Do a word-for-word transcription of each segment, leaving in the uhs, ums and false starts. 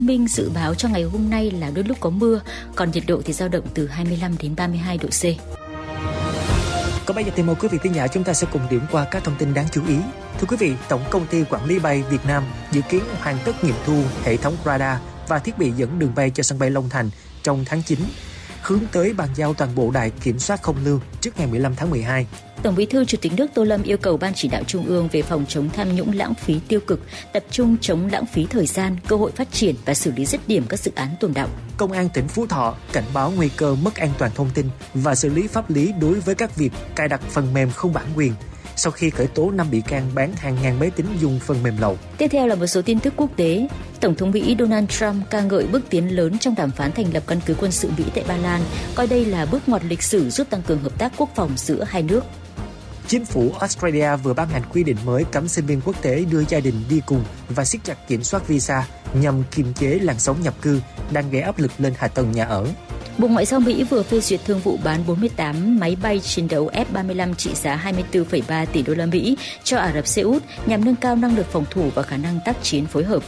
Minh dự báo cho ngày hôm nay là đôi lúc có mưa, còn nhiệt độ thì dao động từ hai mươi lăm đến ba mươi hai độ C. Còn bây giờ thì mời quý vị thính giả chúng ta sẽ cùng điểm qua các thông tin đáng chú ý. Thưa quý vị, Tổng công ty Quản lý bay Việt Nam dự kiến hoàn tất nghiệm thu hệ thống radar và thiết bị dẫn đường bay cho sân bay Long Thành trong tháng chín, hướng tới bàn giao toàn bộ đài kiểm soát không lưu trước ngày mười lăm tháng mười hai. Tổng Bí thư Chủ tịch nước Tô Lâm yêu cầu Ban Chỉ đạo Trung ương về phòng chống tham nhũng lãng phí tiêu cực, tập trung chống lãng phí thời gian, cơ hội phát triển và xử lý dứt điểm các dự án tồn đọng. Công an tỉnh Phú Thọ cảnh báo nguy cơ mất an toàn thông tin và xử lý pháp lý đối với các việc cài đặt phần mềm không bản quyền, sau khi khởi tố năm bị can bán hàng ngàn máy tính dùng phần mềm lậu. Tiếp theo là một số tin tức quốc tế. Tổng thống Mỹ Donald Trump ca ngợi bước tiến lớn trong đàm phán thành lập căn cứ quân sự Mỹ tại Ba Lan, coi đây là bước ngoặt lịch sử giúp tăng cường hợp tác quốc phòng giữa hai nước. Chính phủ Australia vừa ban hành quy định mới cấm sinh viên quốc tế đưa gia đình đi cùng và siết chặt kiểm soát visa nhằm kiềm chế làn sóng nhập cư đang gây áp lực lên hạ tầng nhà ở. Bộ Ngoại giao Mỹ vừa phê duyệt thương vụ bán bốn mươi tám máy bay chiến đấu F ba mươi lăm trị giá hai mươi tư phẩy ba tỷ đô la Mỹ cho Ả Rập Xê Út nhằm nâng cao năng lực phòng thủ và khả năng tác chiến phối hợp.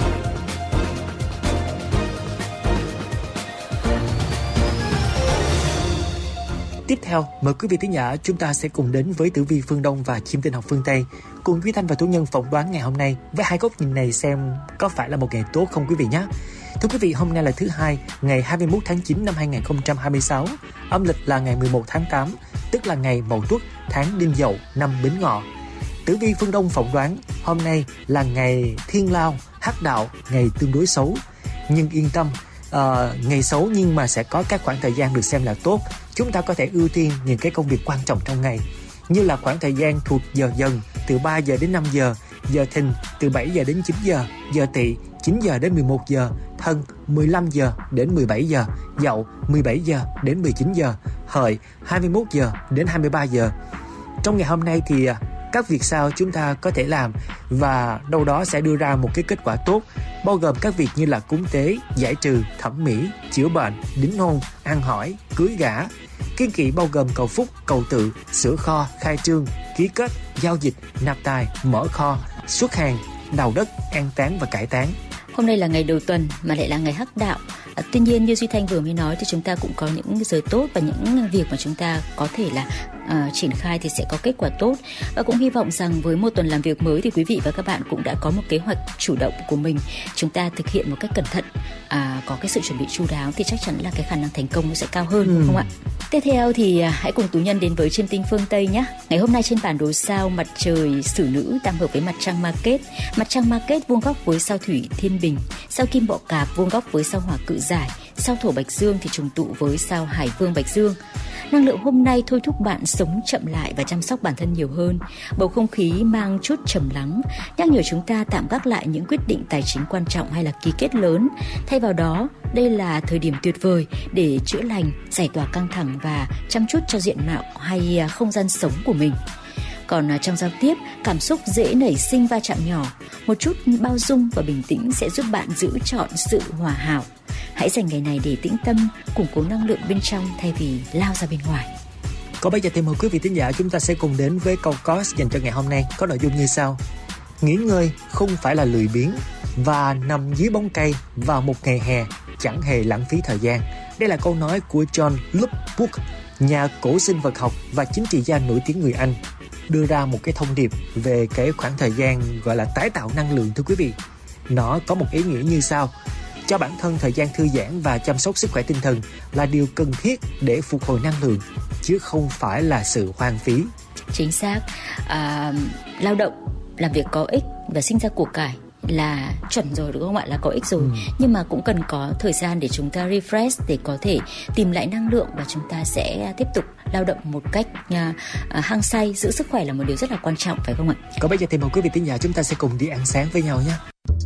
Tiếp theo, mời quý vị thính giả chúng ta sẽ cùng đến với tử vi phương Đông và chim tinh học phương Tây, cùng Duy Thanh và Tú Nhân phỏng đoán ngày hôm nay với hai góc nhìn này xem có phải là một ngày tốt không quý vị nhé. Thưa quý vị, hôm nay là thứ hai, ngày hai mươi mốt tháng chín năm hai nghìn không trăm hai mươi sáu, âm lịch là ngày mười một tháng tám, tức là ngày Mậu Tuất, tháng Đinh Dậu, năm Bính Ngọ. Tử vi phương Đông phỏng đoán hôm nay là ngày thiên lao, hắc đạo, ngày tương đối xấu. Nhưng yên tâm, uh, ngày xấu nhưng mà sẽ có các khoảng thời gian được xem là tốt. Chúng ta có thể ưu tiên những cái công việc quan trọng trong ngày, như là khoảng thời gian thuộc giờ dần từ ba giờ đến năm giờ, giờ thìn từ bảy giờ đến chín giờ, giờ tỵ chín giờ đến mười một giờ, thân mười lăm giờ đến mười bảy giờ, dậu mười bảy giờ đến mười chín giờ, hợi hai mươi mốt giờ đến hai mươi ba giờ. Trong ngày hôm nay thì các việc sau chúng ta có thể làm và đâu đó sẽ đưa ra một cái kết quả tốt, bao gồm các việc như là cúng tế, giải trừ, thẩm mỹ, chữa bệnh, đính hôn, ăn hỏi, cưới gả. Kiêng kỵ bao gồm cầu phúc, cầu tự, sửa kho, khai trương, ký kết, giao dịch, nạp tài, mở kho, xuất hàng, đào đất, an táng và cải táng. Hôm nay là ngày đầu tuần mà lại là ngày hắc đạo. À, tuy nhiên như Duy Thanh vừa mới nói thì chúng ta cũng có những giờ tốt và những việc mà chúng ta có thể là uh, triển khai thì sẽ có kết quả tốt. Và cũng hy vọng rằng với một tuần làm việc mới thì quý vị và các bạn cũng đã có một kế hoạch chủ động của mình. Chúng ta thực hiện một cách cẩn thận, à, có cái sự chuẩn bị chu đáo thì chắc chắn là cái khả năng thành công nó sẽ cao hơn, ừ. không ạ? Tiếp theo thì à, hãy cùng Tú Nhân đến với chiêm tinh phương Tây nhé. Ngày hôm nay trên bản đồ sao mặt trời Xử Nữ tam hợp với mặt trăng Ma Kết. Mặt trăng Ma Kết vuông góc với sao Thủy Thiên Bình, sao Kim Bọ Cạp vuông góc với sao Hỏa Cự Giải, sao Thổ Bạch Dương thì trùng tụ với sao Hải Vương Bạch Dương. Năng lượng hôm nay thôi thúc bạn sống chậm lại và chăm sóc bản thân nhiều hơn. Bầu không khí mang chút trầm lắng, nhắc nhở chúng ta tạm gác lại những quyết định tài chính quan trọng hay là ký kết lớn. Thay vào đó, đây là thời điểm tuyệt vời để chữa lành, giải tỏa căng thẳng và chăm chút cho diện mạo hay không gian sống của mình. Còn trong giao tiếp, cảm xúc dễ nảy sinh va chạm nhỏ. Một chút bao dung và bình tĩnh sẽ giúp bạn giữ trọn sự hòa hảo. Hãy dành ngày này để tĩnh tâm, củng cố năng lượng bên trong thay vì lao ra bên ngoài. Còn bây giờ thì mời quý vị thính giả chúng ta sẽ cùng đến với câu coach dành cho ngày hôm nay, có nội dung như sau: nghỉ ngơi không phải là lười biếng, và nằm dưới bóng cây vào một ngày hè chẳng hề lãng phí thời gian. Đây là câu nói của John Lubbock, nhà cổ sinh vật học và chính trị gia nổi tiếng người Anh, đưa ra một cái thông điệp về cái khoảng thời gian gọi là tái tạo năng lượng. Thưa quý vị, nó có một ý nghĩa như sau: cho bản thân thời gian thư giãn và chăm sóc sức khỏe tinh thần là điều cần thiết để phục hồi năng lượng, chứ không phải là sự hoang phí. Chính xác. À, lao động, làm việc có ích và sinh ra của cải là chuẩn rồi, đúng không ạ? Là có ích rồi. Ừ. Nhưng mà cũng cần có thời gian để chúng ta refresh, để có thể tìm lại năng lượng, và chúng ta sẽ tiếp tục lao động một cách uh, uh, hăng say. Giữ sức khỏe là một điều rất là quan trọng, phải không ạ? Còn bây giờ thì mời quý vị thính giả chúng ta sẽ cùng đi ăn sáng với nhau nhé.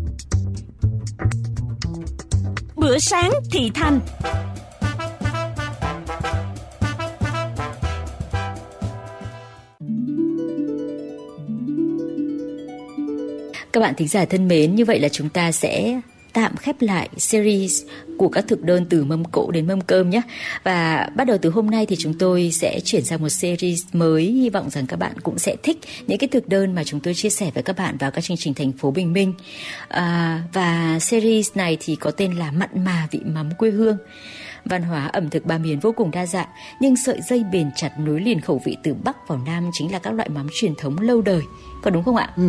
Bữa sáng thị thành. Các bạn thính giả thân mến, như vậy là chúng ta sẽ tạm khép lại series của các thực đơn từ mâm cỗ đến mâm cơm nhé. Và bắt đầu từ hôm nay thì chúng tôi sẽ chuyển sang một series mới. Hy vọng rằng các bạn cũng sẽ thích những cái thực đơn mà chúng tôi chia sẻ với các bạn vào các chương trình Thành phố Bình Minh. À, và series này thì có tên là Mặn mà vị mắm quê hương. Văn hóa ẩm thực ba miền vô cùng đa dạng, nhưng sợi dây bền chặt nối liền khẩu vị từ Bắc vào Nam chính là các loại mắm truyền thống lâu đời. Có đúng không ạ? Ừ.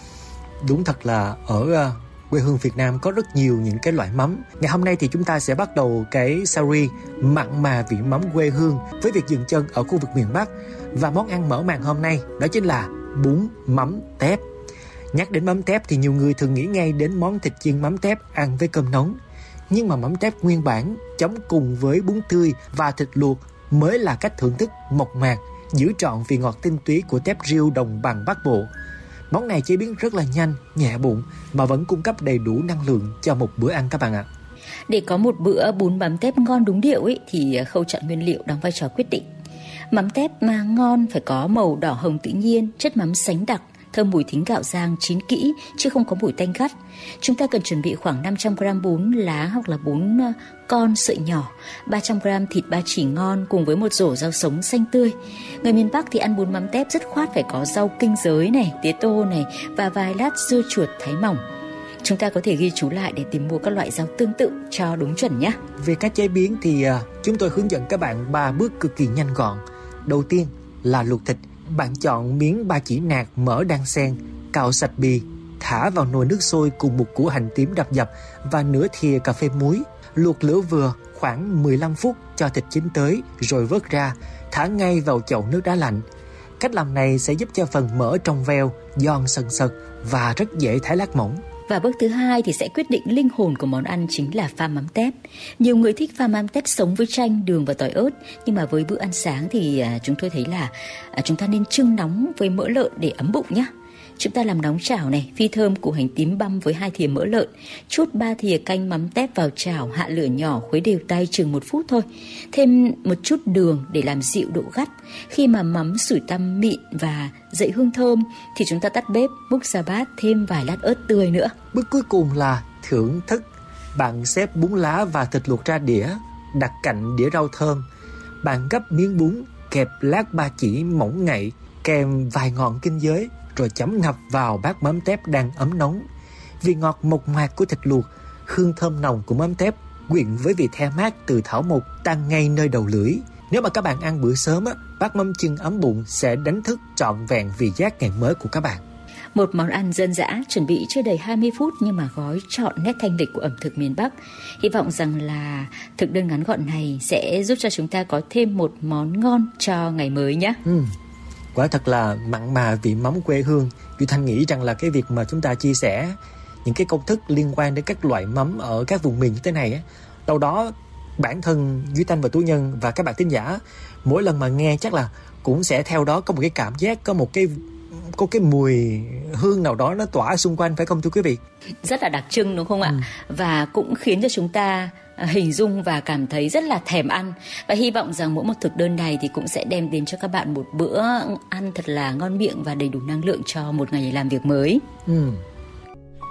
Đúng thật là ở uh, quê hương Việt Nam có rất nhiều những cái loại mắm. Ngày hôm nay thì chúng ta sẽ bắt đầu cái series Mặn mà vị mắm quê hương với việc dừng chân ở khu vực miền Bắc. Và món ăn mở màn hôm nay đó chính là bún mắm tép. Nhắc đến mắm tép thì nhiều người thường nghĩ ngay đến món thịt chiên mắm tép ăn với cơm nóng. Nhưng mà mắm tép nguyên bản chấm cùng với bún tươi và thịt luộc mới là cách thưởng thức mộc mạc, giữ trọn vị ngọt tinh túy của tép riêu đồng bằng Bắc Bộ. Món này chế biến rất là nhanh, nhẹ bụng mà vẫn cung cấp đầy đủ năng lượng cho một bữa ăn các bạn ạ. Để có một bữa bún mắm tép ngon đúng điệu ấy, thì khâu chọn nguyên liệu đóng vai trò quyết định. Mắm tép mà ngon phải có màu đỏ hồng tự nhiên, chất mắm sánh đặc, thơm mùi thính gạo rang chín kỹ chứ không có mùi tanh gắt. Chúng ta cần chuẩn bị khoảng năm trăm gam bún lá hoặc là bún con sợi nhỏ, ba trăm gam thịt ba chỉ ngon cùng với một rổ rau sống xanh tươi. Người miền Bắc thì ăn bún mắm tép dứt khoát phải có rau kinh giới này, tía tô này và vài lát dưa chuột thái mỏng. Chúng ta có thể ghi chú lại để tìm mua các loại rau tương tự cho đúng chuẩn nhé. Về cách chế biến thì uh, chúng tôi hướng dẫn các bạn ba bước cực kỳ nhanh gọn. Đầu tiên là luộc thịt. Bạn chọn miếng ba chỉ nạc mỡ đan xen, cạo sạch bì, thả vào nồi nước sôi cùng một củ hành tím đập dập và nửa thìa cà phê muối. Luộc lửa vừa khoảng mười lăm phút cho thịt chín tới rồi vớt ra, thả ngay vào chậu nước đá lạnh. Cách làm này sẽ giúp cho phần mỡ trong veo, giòn sần sật và rất dễ thái lát mỏng. Và bước thứ hai thì sẽ quyết định linh hồn của món ăn chính là pha mắm tép. Nhiều người thích pha mắm tép sống với chanh, đường và tỏi ớt. Nhưng mà với bữa ăn sáng thì à, chúng tôi thấy là à, chúng ta nên chưng nóng với mỡ lợn để ấm bụng nhé. Chúng ta làm nóng chảo này, phi thơm củ hành tím băm với hai thìa mỡ lợn, chút ba thìa canh mắm tép vào chảo, hạ lửa nhỏ khuấy đều tay chừng một phút thôi. Thêm một chút đường để làm dịu độ gắt. Khi mà mắm sủi tăm mịn và dậy hương thơm thì chúng ta tắt bếp, múc ra bát, thêm vài lát ớt tươi nữa. Bước cuối cùng là thưởng thức. Bạn xếp bún lá và thịt luộc ra đĩa, đặt cạnh đĩa rau thơm. Bạn gấp miếng bún, kẹp lát ba chỉ mỏng ngậy, kèm vài ngọn kinh giới, rồi chấm ngập vào bát mắm tép đang ấm nóng. Vị ngọt mộc mạc của thịt luộc, hương thơm nồng của mắm tép quyện với vị the mát từ thảo mộc tan ngay nơi đầu lưỡi. Nếu mà các bạn ăn bữa sớm á, bát mắm chưng ấm bụng sẽ đánh thức trọn vẹn vị giác ngày mới của các bạn. Một món ăn dân dã chuẩn bị chưa đầy hai mươi phút nhưng mà gói trọn nét thanh lịch của ẩm thực miền Bắc. Hy vọng rằng là thực đơn ngắn gọn này sẽ giúp cho chúng ta có thêm một món ngon cho ngày mới nhé. Ừ. Quả thật là mặn mà vị mắm quê hương. Duy Thanh nghĩ rằng là cái việc mà chúng ta chia sẻ những cái công thức liên quan đến các loại mắm ở các vùng miền như thế này á, đâu đó bản thân Duy Thanh và Tú Nhân và các bạn thính giả mỗi lần mà nghe chắc là cũng sẽ theo đó có một cái cảm giác, có một cái có cái mùi hương nào đó nó tỏa xung quanh, phải không thưa quý vị? Rất là đặc trưng đúng không ạ? Ừ. Và cũng khiến cho chúng ta hình dung và cảm thấy rất là thèm ăn. Và hy vọng rằng mỗi một thực đơn này thì cũng sẽ đem đến cho các bạn một bữa ăn thật là ngon miệng và đầy đủ năng lượng cho một ngày làm việc mới. Ừ.